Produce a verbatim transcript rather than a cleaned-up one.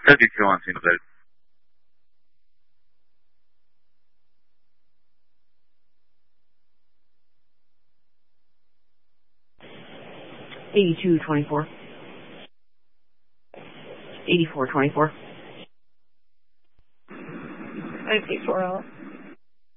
thirty-two on scene, please. eighty-two twenty-four. eighty-four twenty-four. I see four out.